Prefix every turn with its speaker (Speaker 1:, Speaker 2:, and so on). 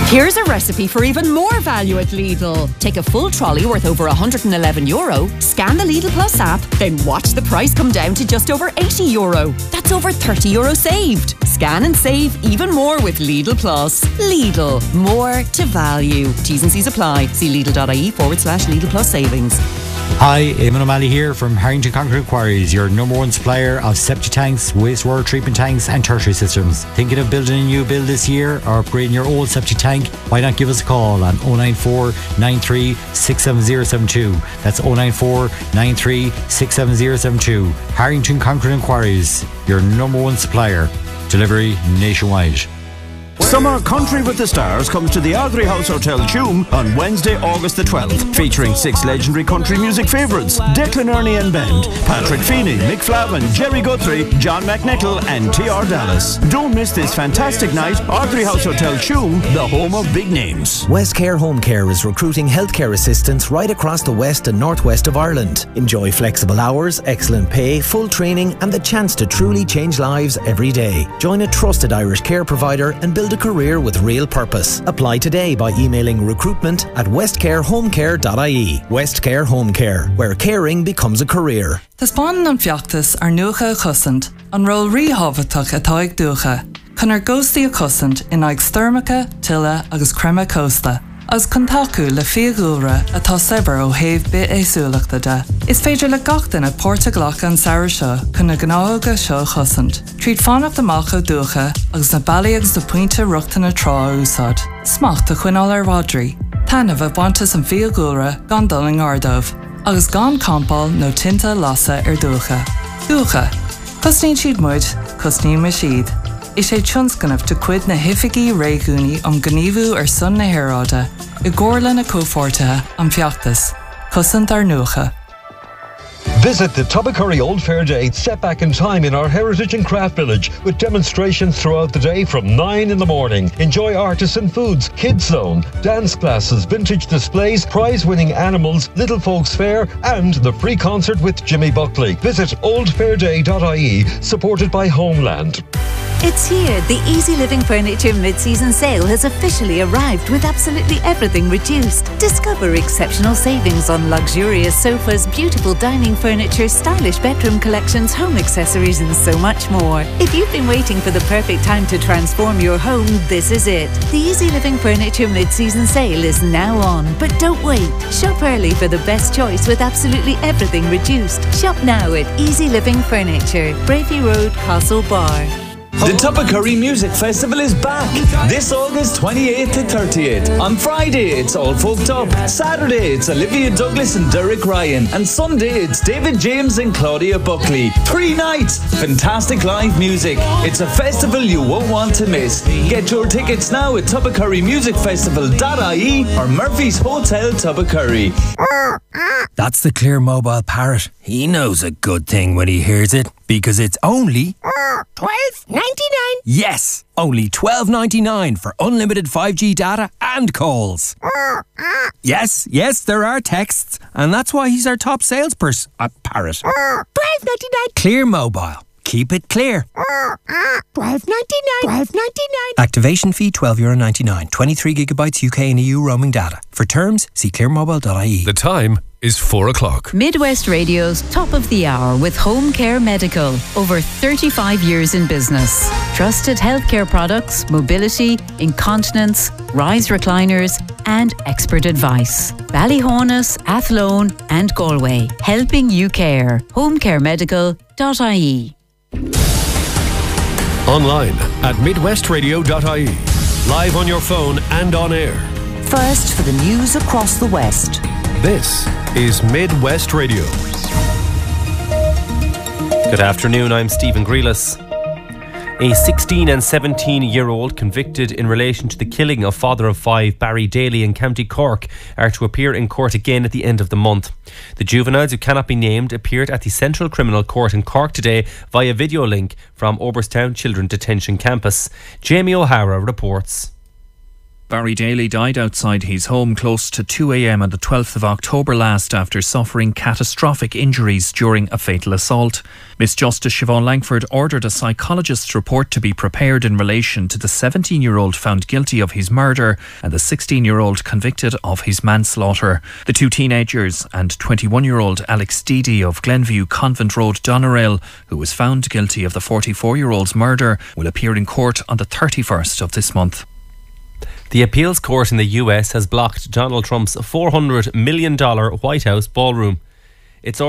Speaker 1: Here's a recipe for even more value at Lidl. Take a full trolley worth over €111, scan the Lidl Plus app, then watch the price come down to just over €80. That's over €30 saved. Scan and save even more with Lidl Plus. Lidl, more to value. T's and C's apply. See Lidl.ie/Lidl Plus savings.
Speaker 2: Hi, Eamon O'Malley here from Harrington Concrete Quarries, your number one supplier of septic tanks, wastewater treatment tanks and tertiary systems. Thinking of building a new build this year or upgrading your old septic tank? Why not give us a call on 094 93 67072. That's 094 93 67072. Harrington Concrete Quarries, your number one supplier. Delivery nationwide.
Speaker 3: Summer Country with the Stars comes to the Ardrey House Hotel Tuam on Wednesday, August the 12th, featuring 6 legendary country music favourites: Declan Ernie and Band, Patrick Feeney, Mick Flavin, Jerry Guthrie, John McNichol and T.R. Dallas. Don't miss this fantastic night. Ardrey House Hotel Tuam, the home of big names.
Speaker 4: Westcare Home Care is recruiting healthcare assistants right across the west and northwest of Ireland. Enjoy flexible hours, excellent pay, full training and the chance to truly change lives every day. Join a trusted Irish care provider and build a career with real purpose. Apply today by emailing recruitment@westcarehomecare.ie. Westcare Home Care, where caring becomes a career.
Speaker 5: Tá spáin an fiachtas ar nuacha a chusant, an rol ríhabhatach atá ag dúcha. Chun ar ghóstaí a chusant in ag styrmacha, tilla agus crema costa. As contacu le fiagúra atá sebar ó héh bit éasúlachta de. Is féidir le gachtain a Portaglach an saoir seo chun na gnága seo chusant. Tríd fánacht amach ó dúcha agus na bailí agus do puinte ruachta na trá úsad. Smacht a chuinál ar Rodri. Tanamh a bhaintas an fiagúra gan dul an ardómh, agus gan campáil nó tinta lasa ar dúcha. Dúcha. Cosnín siad muid, cosnín me siad. Is sé tionscanmh de cuid na hifigií réigúnaí an gníomhú ar son na hairáide, I gcomharla na cófortathe an fiachtas. Cosant ar nuacha.
Speaker 6: Visit the Tubacurry Old Fair Day set back in time in our Heritage and Craft Village with demonstrations throughout the day from 9 in the morning. Enjoy artisan foods, kids zone, dance classes, vintage displays, prize-winning animals, little folks fair and the free concert with Jimmy Buckley. Visit oldfairday.ie, supported by Homeland.
Speaker 7: It's here. The Easy Living Furniture mid-season sale has officially arrived with absolutely everything reduced. Discover exceptional savings on luxurious sofas, beautiful dining furniture, stylish bedroom collections, home accessories and so much more. If you've been waiting for the perfect time to transform your home, this is it. The Easy Living Furniture mid-season sale is now on. But don't wait. Shop early for the best choice with absolutely everything reduced. Shop now at Easy Living Furniture, Bravey Road, Castlebar.
Speaker 8: The Tubacurry Music Festival is back this August 28th to 30th. On Friday, it's All Folked Up. Saturday, it's Olivia Douglas and Derek Ryan. And Sunday, it's David James and Claudia Buckley. 3 nights, fantastic live music. It's a festival you won't want to miss. Get your tickets now at tubacurrymusicfestival.ie or Murphy's Hotel Tubacurry.
Speaker 9: That's the Clear Mobile Parrot. He knows a good thing when he hears it, because it's only
Speaker 10: $12.99.
Speaker 9: Yes, only $12.99 for unlimited 5G data and calls. Yes, there are texts, and that's why he's our top salesperson at Parrot.
Speaker 10: $12.99.
Speaker 9: Clear Mobile. Keep it clear.
Speaker 10: $12.99.
Speaker 9: Activation fee €12.99. 23 gigabytes UK and EU roaming data. For terms, see clearmobile.ie.
Speaker 11: The time is 4 o'clock.
Speaker 1: Midwest Radio's Top of the Hour with Home Care Medical. Over 35 years in business. Trusted healthcare products, mobility, incontinence, rise recliners and expert advice. Ballyhonus, Athlone and Galway. Helping you care. homecaremedical.ie.
Speaker 11: Online at midwestradio.ie. Live on your phone and on air.
Speaker 12: First for the news across the West.
Speaker 11: This is Midwest Radio.
Speaker 13: Good afternoon, I'm Stephen Grealis. A 16 and 17-year-old convicted in relation to the killing of father of 5 Barry Daly in County Cork are to appear in court again at the end of the month. The juveniles, who cannot be named, appeared at the Central Criminal Court in Cork today via video link from Oberstown Children Detention Campus. Jamie O'Hara reports.
Speaker 14: Barry Daly died outside his home close to 2 a.m. on the 12th of October last after suffering catastrophic injuries during a fatal assault. Miss Justice Siobhan Langford ordered a psychologist's report to be prepared in relation to the 17-year-old found guilty of his murder and the 16-year-old convicted of his manslaughter. The two teenagers and 21-year-old Alex Deedy of Glenview Convent Road, Doneraile, who was found guilty of the 44-year-old's murder, will appear in court on the 31st of this month.
Speaker 13: The appeals court in the US has blocked Donald Trump's $400 million White House ballroom. It's